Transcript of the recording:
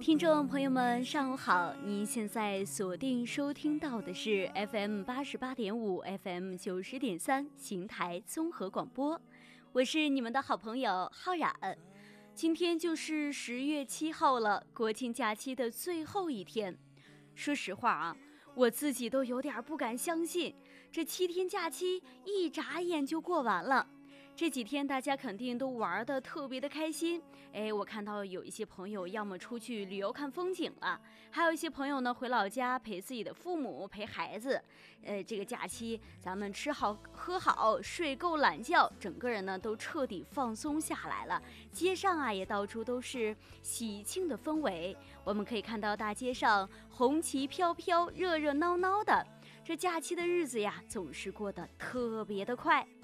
听众朋友们，上午好！您现在锁定收听到的是 FM88.5、FM90.3邢台综合广播，我是你们的好朋友浩然。今天就是10月7号了，国庆假期的最后一天。说实话啊，我自己都有点不敢相信，这7天假期一眨眼就过完了。这几天大家肯定都玩得特别的开心，我看到有一些朋友要么出去旅游看风景了，还有一些朋友呢回老家陪自己的父母陪孩子。这个假期咱们吃好喝好睡够懒觉，整个人呢都彻底放松下来了。街上啊也到处都是喜庆的氛围，我们可以看到大街上红旗飘飘，热热闹闹的。这假期的日子呀总是过得特别的快。